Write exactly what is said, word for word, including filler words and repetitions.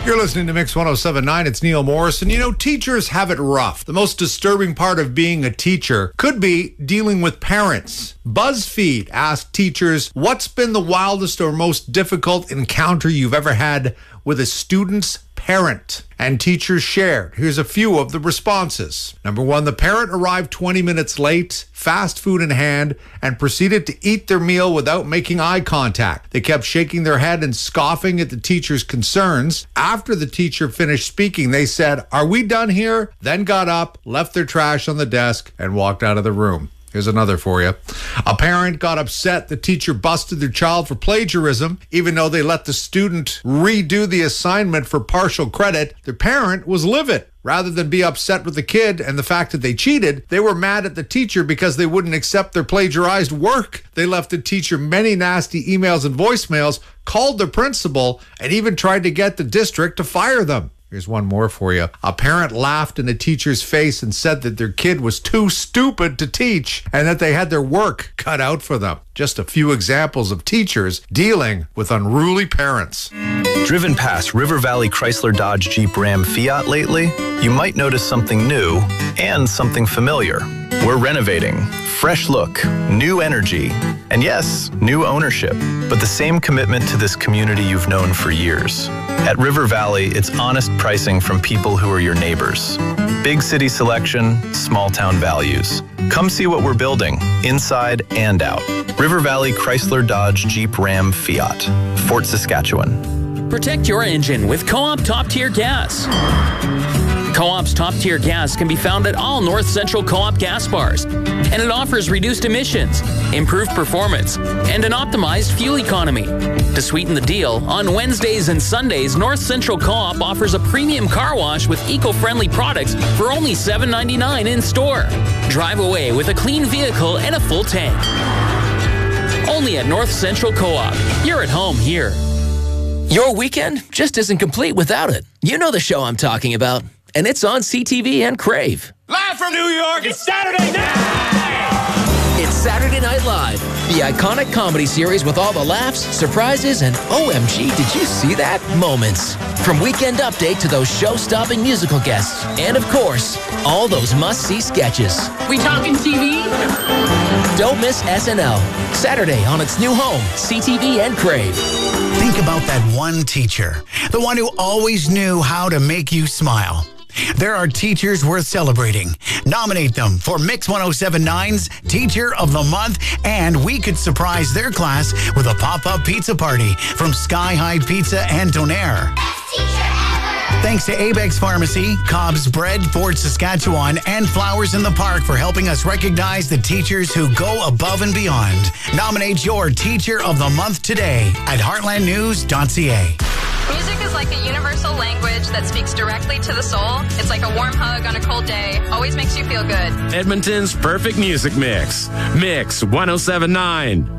You're listening to Mix one oh seven point nine. It's Neil Morrison. You know, teachers have it rough. The most disturbing part of being a teacher could be dealing with parents. BuzzFeed asked teachers, what's been the wildest or most difficult encounter you've ever had with a student's parent? And teachers shared. Here's a few of the responses. Number one, the parent arrived twenty minutes late, fast food in hand, and proceeded to eat their meal without making eye contact. They kept shaking their head and scoffing at the teacher's concerns. After the teacher finished speaking, they said, "Are we done here?" Then got up, left their trash on the desk, and walked out of the room. Here's another for you. A parent got upset the teacher busted their child for plagiarism, even though they let the student redo the assignment for partial credit. The parent was livid. Rather than be upset with the kid and the fact that they cheated, they were mad at the teacher because they wouldn't accept their plagiarized work. They left the teacher many nasty emails and voicemails, called the principal, and even tried to get the district to fire them. Here's one more for you. A parent laughed in a teacher's face and said that their kid was too stupid to teach and that they had their work cut out for them. Just a few examples of teachers dealing with unruly parents. Driven past River Valley Chrysler Dodge Jeep Ram Fiat lately? You might notice something new and something familiar. We're renovating. Fresh look, new energy, and yes, new ownership, but the same commitment to this community you've known for years. At River Valley, it's honest pricing from people who are your neighbors. Big city selection, small town values. Come see what we're building, inside and out. River Valley Chrysler Dodge Jeep Ram Fiat, Fort Saskatchewan. Protect your engine with Co-op Top Tier Gas. Co-op's Top Tier Gas can be found at all North Central Co-op gas bars, and it offers reduced emissions, improved performance, and an optimized fuel economy. To sweeten the deal, on Wednesdays and Sundays, North Central Co-op offers a premium car wash with eco-friendly products for only seven ninety-nine in store. Drive away with a clean vehicle and a full tank. Only at North Central Co-op. You're at home here. Your weekend just isn't complete without it. You know the show I'm talking about. And it's on C T V and Crave. Live from New York, it's Saturday night! It's Saturday Night Live, the iconic comedy series with all the laughs, surprises, and O M G, did you see that? Moments. From Weekend Update to those show-stopping musical guests. And of course, all those must-see sketches. We talking T V? Don't miss S N L. Saturday on its new home, C T V and Crave. Think about that one teacher, the one who always knew how to make you smile. There are teachers worth celebrating. Nominate them for Mix one oh seven point nine's Teacher of the Month, and we could surprise their class with a pop-up pizza party from Sky High Pizza and Donaire. Best teacher ever! Thanks to Abex Pharmacy, Cobb's Bread, Fort Saskatchewan, and Flowers in the Park for helping us recognize the teachers who go above and beyond. Nominate your Teacher of the Month today at heartland news dot c a. Music is like a universal language that speaks directly to the soul. It's like a warm hug on a cold day. Always makes you feel good. Edmonton's perfect music mix. Mix one oh seven point nine.